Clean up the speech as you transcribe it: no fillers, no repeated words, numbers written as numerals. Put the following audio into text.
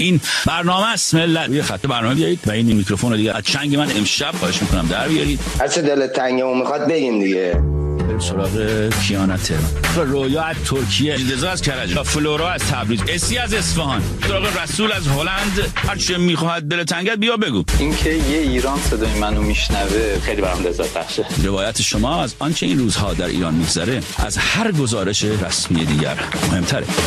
این برنامه است ملت. روی خط برنامه بیایید و این میکروفون رو دیگه از چنگ من امشب خواهش میکنم در بیارید. هر چه دلت تنگه و میخواد بگیم دیگه. بریم سراغ کیانا تهران، رویا از ترکیه، اندزا از کرج، فلورا از تبریز، اسی از اصفهان، سراغ رسول از هلند. هر چه میخواد دل تنگت بیا بگو. اینکه یه ایران صدای منو میشنوه خیلی برام لذت بخشه. روایت شما از آنچه این روزها در ایران میگذره از هر گزارش رسمی دیگر مهمتره.